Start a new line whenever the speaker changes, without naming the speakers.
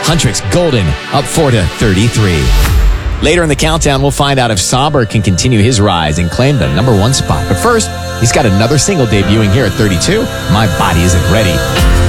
Huntrix Golden up 4-33. Later in the countdown, we'll find out if Somber can continue his rise and claim the number 1 spot. But first, he's got another single debuting here at 32. My Body Isn't Ready.